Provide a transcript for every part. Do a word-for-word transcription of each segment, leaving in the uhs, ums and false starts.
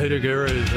Hoodoo Gurus.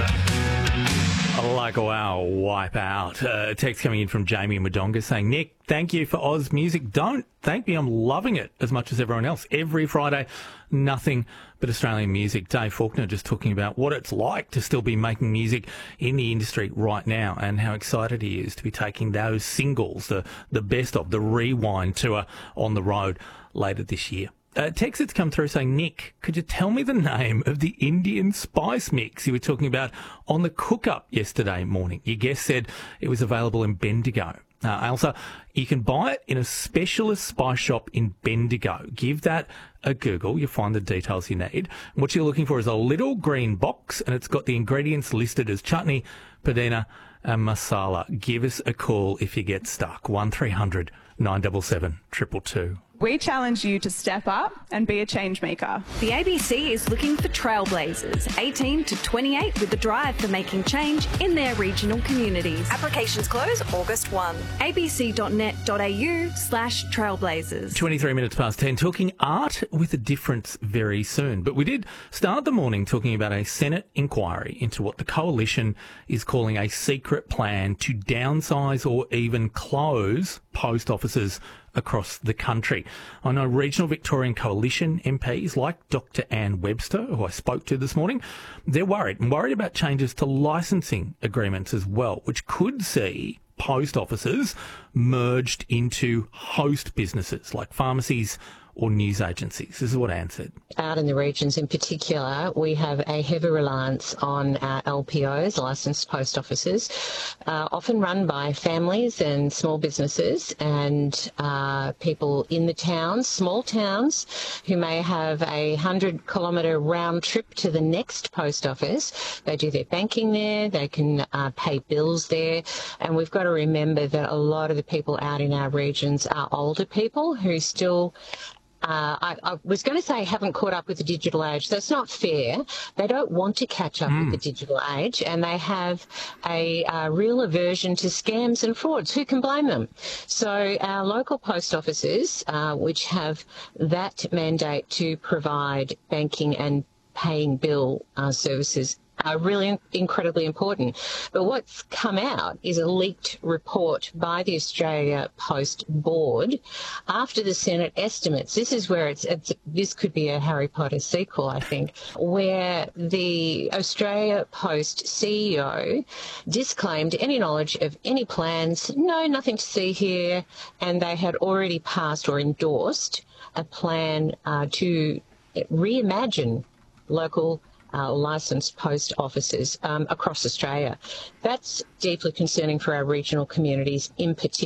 Like a wow, wipe out. Uh, a text coming in from Jamie Madonga saying, Nick, thank you for Oz Music. Don't thank me. I'm loving it as much as everyone else. Every Friday, nothing but Australian music. Dave Faulkner just talking about what it's like to still be making music in the industry right now and how excited he is to be taking those singles, the, the best of, the Rewind tour on the road later this year. Uh, text that's come through saying, Nick, could you tell me the name of the Indian spice mix you were talking about on the cook-up yesterday morning? Your guest said it was available in Bendigo. Uh, also, you can buy it in a specialist spice shop in Bendigo. Give that a Google. You'll find the details you need. And what you're looking for is a little green box, and it's got the ingredients listed as chutney, pudina, and masala. Give us a call if you get stuck. one three hundred nine seven seven two two two. We challenge you to step up and be a change maker. The A B C is looking for trailblazers, eighteen to twenty-eight, with a drive for making change in their regional communities. Applications close August first. abc.net.au slash trailblazers. twenty-three minutes past ten, talking art with a difference very soon. But we did start the morning talking about a Senate inquiry into what the Coalition is calling a secret plan to downsize or even close post offices across the country. I know Regional Victorian Coalition M Ps like Doctor Anne Webster, who I spoke to this morning, they're worried and worried about changes to licensing agreements as well, which could see post offices merged into host businesses like pharmacies or news agencies. This is what Anne said. Out in the regions in particular, we have a heavy reliance on our L P Os, licensed post offices, uh, often run by families and small businesses and uh, people in the towns, small towns, who may have a hundred kilometre round trip to the next post office. They do their banking there, they can uh, pay bills there, and we've got to remember that a lot of the people out in our regions are older people who still Uh, I, I was going to say haven't caught up with the digital age. That's not fair. They don't want to catch up mm. with the digital age, and they have a, a real aversion to scams and frauds. Who can blame them? So our local post offices, uh, which have that mandate to provide banking and paying bill uh, services, are really incredibly important. But what's come out is a leaked report by the Australia Post Board after the Senate estimates. This is where it's, it's this could be a Harry Potter sequel, I think, where the Australia Post C E O disclaimed any knowledge of any plans, no, nothing to see here, and they had already passed or endorsed a plan uh, to reimagine local Uh, licensed post offices um, across Australia. That's deeply concerning for our regional communities in particular.